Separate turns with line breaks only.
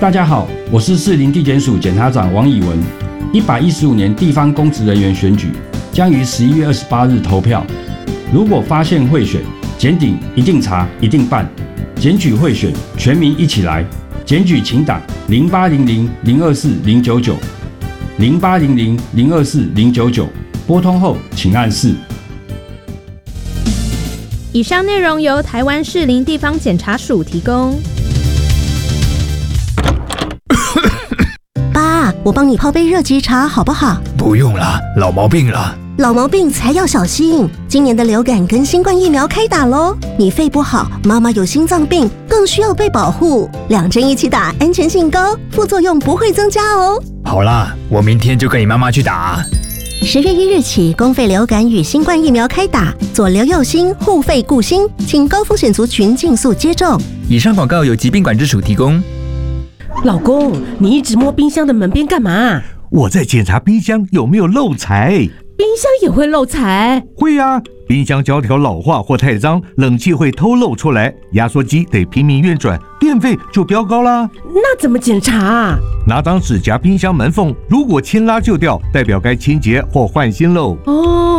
大家好，我是士林地检署检察长王以文。115年地方公职人员选举将于11月28日投票。如果发现贿选，检警一定查、一定办。检举贿选，全民一起来。检举请打0800-024-099，0800-024-099，拨通后请按4。
以上内容由台湾士林地方检察署提供。
爸，我帮你泡杯热吉茶好不好？
不用了，老毛病了。
老毛病才要小心，今年的流感跟新冠疫苗开打咯。你肺不好，妈妈有心脏病，更需要被保护。2针一起打，安全性高，副作用不会增加哦。
好啦，我明天就跟你妈妈去打。
10月1日起，公费流感与新冠疫苗开打，左留右心，护肺顾心，请高风险族群尽速接种。
以上广告由疾病管制署提供。
老公，你一直摸冰箱的门边干嘛？
我在检查冰箱有没有漏财。
冰箱也会漏财？
会啊，冰箱胶条老化或太脏，冷气会偷漏出来，压缩机得拼命运转，电费就飙高啦。
那怎么检查啊？
拿张纸夹冰箱门缝，如果牵拉就掉，代表该清洁或换新喽。
哦。